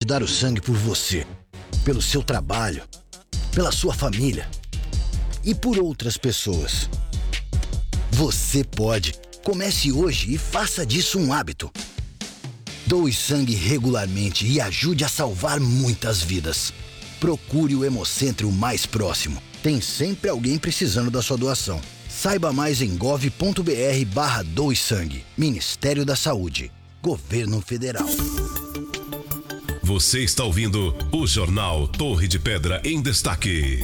dar o sangue por você, pelo seu trabalho, pela sua família e por outras pessoas. Você pode. Comece hoje e faça disso um hábito. Doe sangue regularmente e ajude a salvar muitas vidas. Procure o Hemocentro mais próximo. Tem sempre alguém precisando da sua doação. Saiba mais em gov.br/doe sangue. Ministério da Saúde. Governo Federal. Você está ouvindo o Jornal Torre de Pedra em Destaque.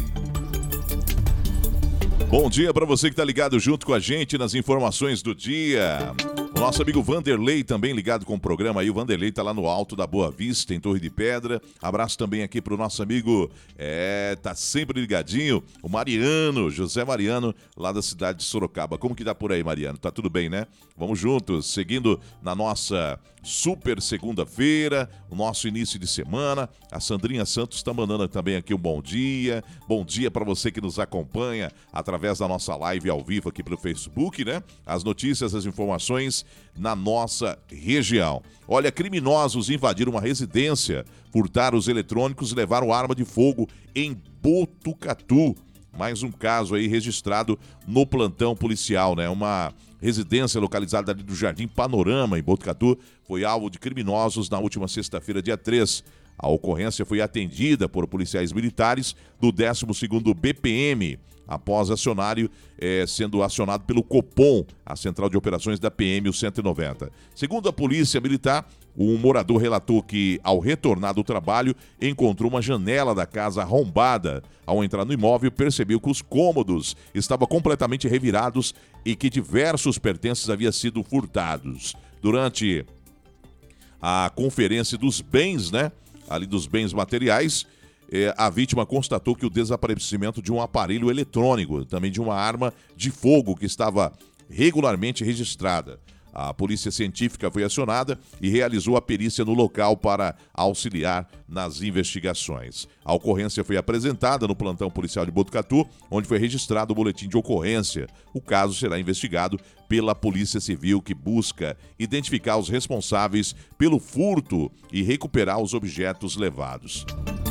Bom dia para você que está ligado junto com a gente nas informações do dia. O nosso amigo Vanderlei também ligado com o programa aí. O Vanderlei tá lá no alto da Boa Vista, em Torre de Pedra. Abraço também aqui pro nosso amigo, tá sempre ligadinho, o Mariano, José Mariano, lá da cidade de Sorocaba. Como que tá por aí, Mariano? Tá tudo bem, né? Vamos juntos, seguindo na nossa super segunda-feira, o nosso início de semana. A Sandrinha Santos está mandando também aqui um bom dia. Bom dia para você que nos acompanha através da nossa live ao vivo aqui pelo Facebook, né? As notícias, as informações na nossa região. Olha, criminosos invadiram uma residência, furtaram os eletrônicos e levaram arma de fogo em Botucatu. Mais um caso aí registrado no plantão policial, né? Uma residência localizada ali do Jardim Panorama, em Botucatu, foi alvo de criminosos na última sexta-feira, dia 3. A ocorrência foi atendida por policiais militares do 12º BPM, após acionário sendo acionado pelo Copom, a Central de Operações da PM, o 190. Segundo a Polícia Militar, um morador relatou que, ao retornar do trabalho, encontrou uma janela da casa arrombada. Ao entrar no imóvel, percebeu que os cômodos estavam completamente revirados e que diversos pertences haviam sido furtados. Durante a conferência dos bens, né, ali dos bens materiais, a vítima constatou que o desaparecimento de um aparelho eletrônico, também de uma arma de fogo que estava regularmente registrada. A polícia científica foi acionada e realizou a perícia no local para auxiliar nas investigações. A ocorrência foi apresentada no plantão policial de Botucatu, onde foi registrado o boletim de ocorrência. O caso será investigado pela Polícia Civil, que busca identificar os responsáveis pelo furto e recuperar os objetos levados.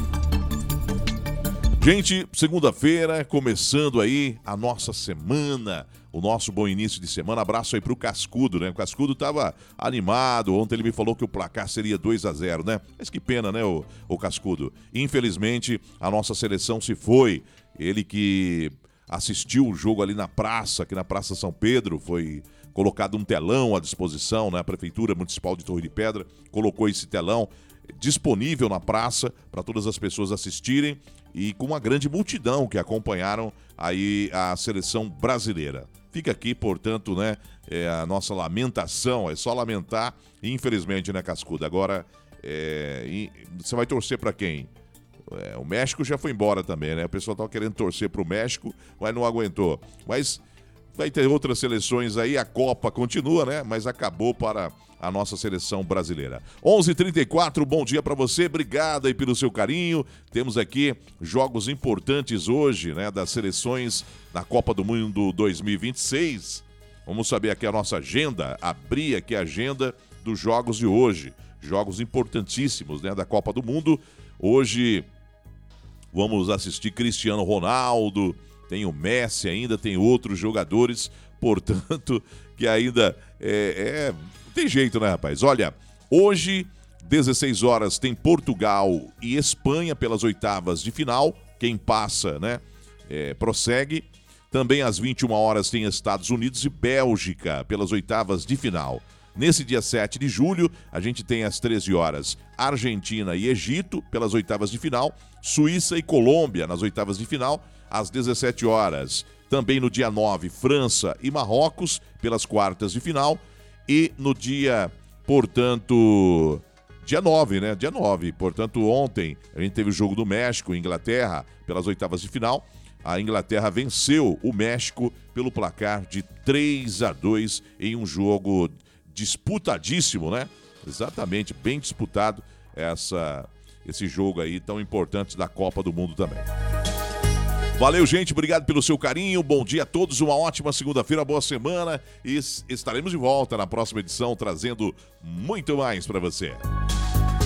Gente, segunda-feira, começando aí a nossa semana, o nosso bom início de semana. Abraço aí pro Cascudo, né? O Cascudo tava animado, ontem ele me falou que o placar seria 2-0, né? Mas que pena, né, o Cascudo? Infelizmente, a nossa seleção se foi. Ele que assistiu o jogo ali na praça, aqui na Praça São Pedro, foi colocado um telão à disposição, né? A Prefeitura Municipal de Torre de Pedra colocou esse telão disponível na praça para todas as pessoas assistirem e com uma grande multidão que acompanharam aí a seleção brasileira. Fica aqui, portanto, né, a nossa lamentação, é só lamentar, infelizmente, né, Cascuda? Agora, você vai torcer para quem? O México já foi embora também, né? O pessoal estava querendo torcer para o México, mas não aguentou. Mas vai ter outras seleções aí, a Copa continua, né? Mas acabou para a nossa seleção brasileira. 11h34, bom dia para você, obrigado aí pelo seu carinho. Temos aqui jogos importantes hoje, né? Das seleções na Copa do Mundo 2026. Vamos saber aqui a nossa agenda, abrir aqui a agenda dos jogos de hoje. Jogos importantíssimos, né? Da Copa do Mundo. Hoje vamos assistir Cristiano Ronaldo, tem o Messi ainda, tem outros jogadores, portanto, que ainda tem jeito, né, rapaz? Olha, hoje, 16 horas, tem Portugal e Espanha pelas oitavas de final. Quem passa, né, prossegue. Também às 21 horas tem Estados Unidos e Bélgica pelas oitavas de final. Nesse dia 7 de julho, a gente tem às 13 horas Argentina e Egito pelas oitavas de final. Suíça e Colômbia nas oitavas de final. Às 17 horas, também no dia 9, França e Marrocos pelas quartas de final. E no dia, portanto, dia 9, né? Dia 9. Portanto, ontem a gente teve o jogo do México e Inglaterra pelas oitavas de final. A Inglaterra venceu o México pelo placar de 3-2 em um jogo disputadíssimo, né? Exatamente, bem disputado esse jogo aí tão importante da Copa do Mundo também. Valeu, gente, obrigado pelo seu carinho, bom dia a todos, uma ótima segunda-feira, boa semana e estaremos de volta na próxima edição trazendo muito mais para você.